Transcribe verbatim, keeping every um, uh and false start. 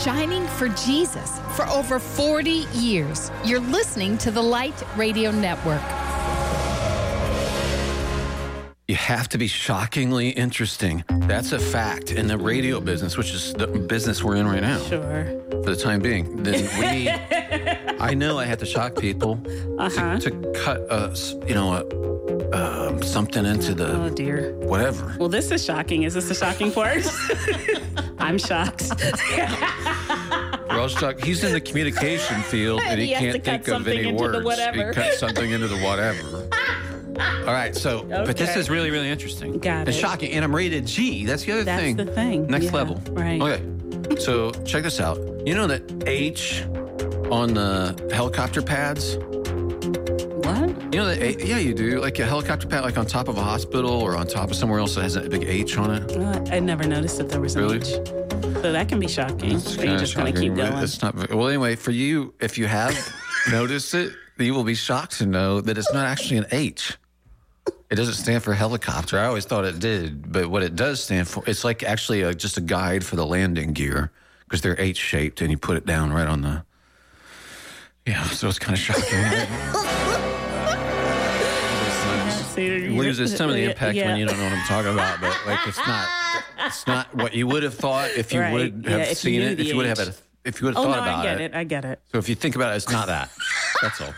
shining for Jesus for over forty years. You're listening to the Light Radio Network. You have to be shockingly interesting. That's a fact in the radio business, which is the business we're in right now. Sure. For the time being. Then we, I know I had to shock people uh-huh. to, to cut, a, you know, a, um, something into the... Oh, dear. Whatever. Well, this is shocking. Is this the shocking part? I'm shocked. We're all shocked. He's in the communication field, and, and he, he can't think of any words. He cut something into the whatever. All right, so, okay. But this is really, really interesting. Got and it. shocking, and I'm rated G. That's the other That's thing. That's the thing. Next yeah, level. Right. Okay, so check this out. You know that H on the helicopter pads? What? You know that, A- yeah, you do. Like a helicopter pad, like on top of a hospital or on top of somewhere else that has a big H on it. Uh, I never noticed that there was an really? H. So that can be shocking. It's but you're just going to keep going. It's not, well, anyway, for you, if you have noticed it, you will be shocked to know that it's not actually an H. It doesn't stand for helicopter. I always thought it did, but what it does stand for, it's like actually a, just a guide for the landing gear because they're H-shaped and you put it down right on the, yeah, so it's kind of shocking. You lose some of the impact yeah. when you don't know what I'm talking about, but like it's not, it's not what you would have thought if you right. would have yeah, seen it, if you would have had a, if you would have oh, thought no, about I get it. it. I get it. So if you think about it, it's not that. That's all.